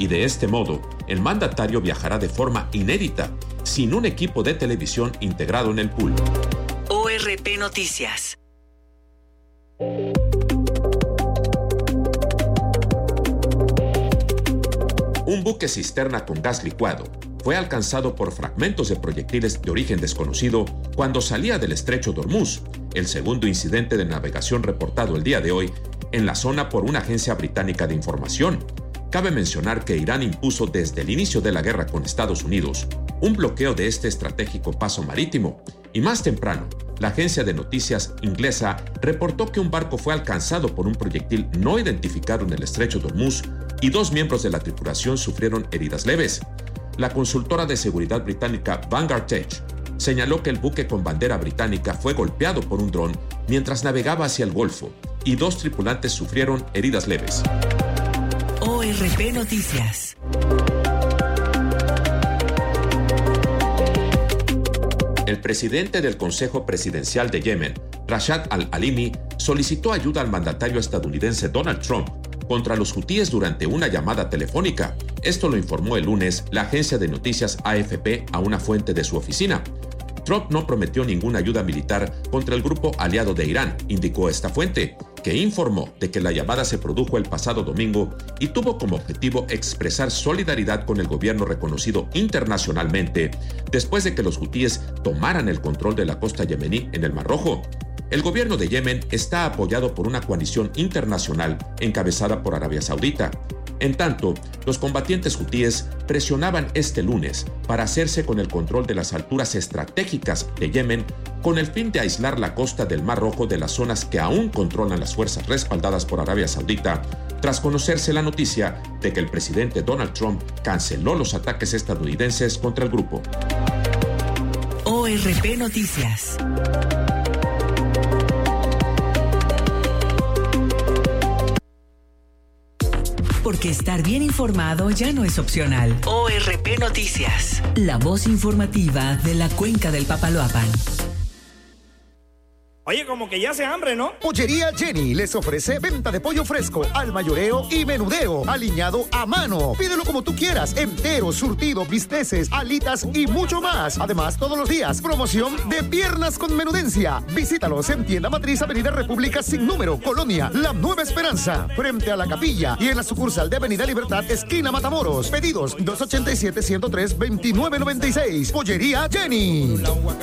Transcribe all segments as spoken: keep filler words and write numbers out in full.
y de este modo, el mandatario viajará de forma inédita, sin un equipo de televisión integrado en el pool. O R P Noticias. Un buque cisterna con gas licuado fue alcanzado por fragmentos de proyectiles de origen desconocido cuando salía del estrecho de Hormuz, el segundo incidente de navegación reportado el día de hoy en la zona por una agencia británica de información. Cabe mencionar que Irán impuso desde el inicio de la guerra con Estados Unidos un bloqueo de este estratégico paso marítimo, y más temprano, la agencia de noticias inglesa reportó que un barco fue alcanzado por un proyectil no identificado en el estrecho de Hormuz y dos miembros de la tripulación sufrieron heridas leves. La consultora de seguridad británica Vanguard Tech señaló que el buque con bandera británica fue golpeado por un dron mientras navegaba hacia el Golfo y dos tripulantes sufrieron heridas leves. O R P Noticias. El presidente del Consejo Presidencial de Yemen, Rashad al-Alimi, solicitó ayuda al mandatario estadounidense Donald Trump contra los hutíes durante una llamada telefónica. Esto lo informó el lunes la agencia de noticias A F P a una fuente de su oficina. Trump no prometió ninguna ayuda militar contra el grupo aliado de Irán, indicó esta fuente, que informó de que la llamada se produjo el pasado domingo y tuvo como objetivo expresar solidaridad con el gobierno reconocido internacionalmente después de que los hutíes tomaran el control de la costa yemení en el Mar Rojo. El gobierno de Yemen está apoyado por una coalición internacional encabezada por Arabia Saudita. En tanto, los combatientes hutíes presionaban este lunes para hacerse con el control de las alturas estratégicas de Yemen con el fin de aislar la costa del Mar Rojo de las zonas que aún controlan las fuerzas respaldadas por Arabia Saudita, tras conocerse la noticia de que el presidente Donald Trump canceló los ataques estadounidenses contra el grupo. O R P Noticias. Porque estar bien informado ya no es opcional. O R P Noticias. La voz informativa de la Cuenca del Papaloapan. Oye, como que ya hace hambre, ¿no? Pollería Jenny les ofrece venta de pollo fresco al mayoreo y menudeo, aliñado a mano. Pídelo como tú quieras, entero, surtido, bisteces, alitas y mucho más. Además, todos los días, promoción de piernas con menudencia. Visítalos en Tienda Matriz, Avenida República sin número, Colonia La Nueva Esperanza, frente a la capilla, y en la sucursal de Avenida Libertad, esquina Matamoros. Pedidos dos ochenta y siete, ciento tres, veintinueve noventa y seis. Pollería Jenny.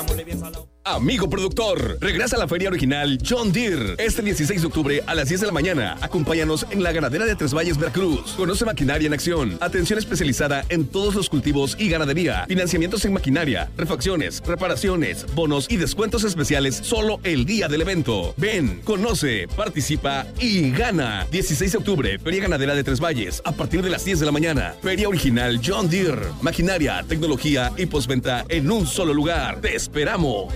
Amigo productor, regresa a la feria original John Deere este dieciséis de octubre a las diez de la mañana. Acompáñanos en la ganadera de Tres Valles, Veracruz. Conoce maquinaria en acción, atención especializada en todos los cultivos y ganadería, financiamientos en maquinaria, refacciones, reparaciones, bonos y descuentos especiales solo el día del evento. Ven, conoce, participa y gana. dieciséis de octubre, Feria Ganadera de Tres Valles, a partir de las diez de la mañana. Feria original John Deere, maquinaria, tecnología y postventa en un solo lugar. ¡Te esperamos!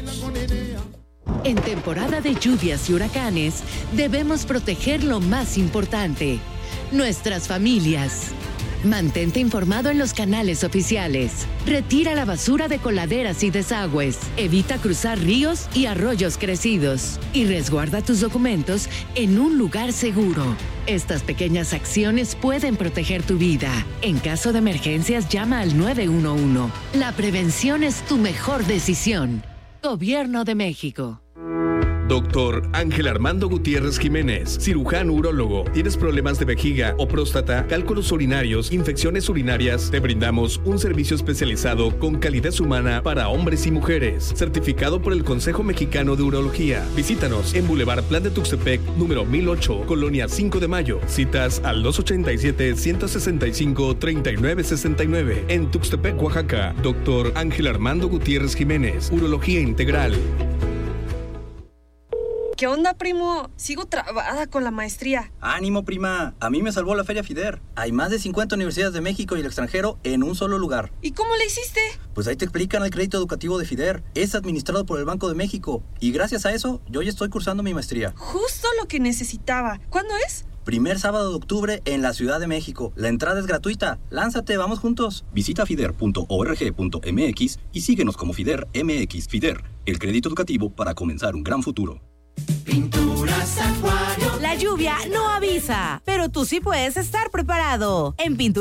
En temporada de lluvias y huracanes, debemos proteger lo más importante, nuestras familias. Mantente informado en los canales oficiales. Retira la basura de coladeras y desagües. Evita cruzar ríos y arroyos crecidos. Y resguarda tus documentos en un lugar seguro. Estas pequeñas acciones pueden proteger tu vida. En caso de emergencias, llama al nueve uno uno. La prevención es tu mejor decisión. Gobierno de México. Doctor Ángel Armando Gutiérrez Jiménez, cirujano urólogo. ¿Tienes problemas de vejiga o próstata, cálculos urinarios, infecciones urinarias? Te brindamos un servicio especializado con calidez humana para hombres y mujeres, certificado por el Consejo Mexicano de Urología. Visítanos en Boulevard Plan de Tuxtepec, número mil ocho, Colonia cinco de Mayo. Citas al dos ochenta y siete, ciento sesenta y cinco, treinta y nueve sesenta y nueve. En Tuxtepec, Oaxaca. Doctor Ángel Armando Gutiérrez Jiménez, Urología Integral. ¿Qué onda, primo? Sigo trabada con la maestría. ¡Ánimo, prima! A mí me salvó la Feria FIDER. Hay más de cincuenta universidades de México y el extranjero en un solo lugar. ¿Y cómo le hiciste? Pues ahí te explican el crédito educativo de FIDER. Es administrado por el Banco de México. Y gracias a eso, yo ya estoy cursando mi maestría. Justo lo que necesitaba. ¿Cuándo es? Primer sábado de octubre en la Ciudad de México. La entrada es gratuita. Lánzate, vamos juntos. Visita fider punto org punto m x y síguenos como FIDER M X. FIDER, el crédito educativo para comenzar un gran futuro. Pinturas Acuario. La lluvia no avisa, pero tú sí puedes estar preparado. En Pinturas